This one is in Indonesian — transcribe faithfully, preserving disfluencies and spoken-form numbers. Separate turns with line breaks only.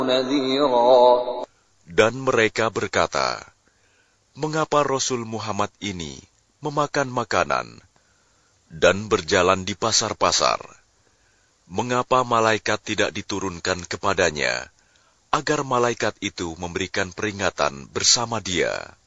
نذيرا.
Dan mereka berkata, mengapa Rasul Muhammad ini memakan makanan dan berjalan di pasar-pasar? Mengapa malaikat tidak diturunkan kepadanya, agar malaikat itu memberikan peringatan bersama dia?